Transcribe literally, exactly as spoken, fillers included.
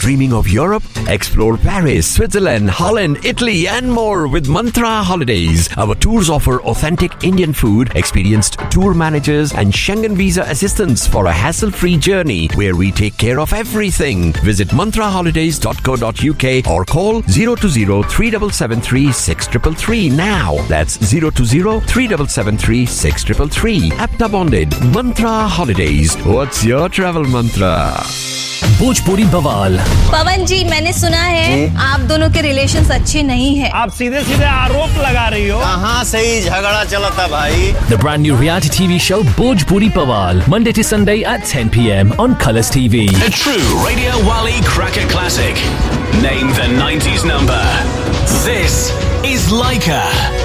Dreaming of Europe? Explore Paris, Switzerland, Holland, Italy and more with Mantra Holidays. Our tours offer authentic Indian food, experienced tour managers and Schengen visa assistance for a hassle-free journey where we take care of everything. Visit mantra holidays dot co dot uk or call zero two zero three seven seven three six three three three now. That's zero two zero three seven seven three six three three three. Apta bonded. Mantra Holidays. What's your travel mantra? Bhojpuri बवाल। पवन जी, मैंने सुना है आप दोनों के relations अच्छे नहीं हैं। आप सीधे सीधे आरोप लगा रही हो। कहाँ सही झगड़ा चलता भाई। The brand new reality T V show Bhojpuri Bawal, Monday to Sunday at ten p.m. on Colours T V. A true Radio Wali cracker classic. Name the nineties number. This is Leica.